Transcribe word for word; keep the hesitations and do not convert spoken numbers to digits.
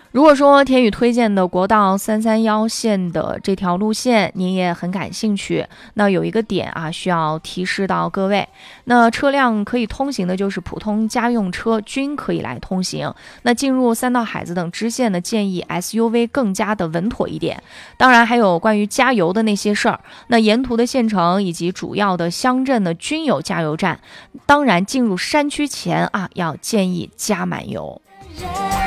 如果说田宇推荐的国道三三一线的这条路线您也很感兴趣，那有一个点啊需要提示到各位，那车辆可以通行的就是普通家用车均可以来通行，那进入三道海子等支线呢，建议 S U V 更加的稳妥一点。当然还有关于加油的那些事儿，那沿途的县城以及主要的乡镇呢均有加油站，当然进入山区前啊要建议加满油。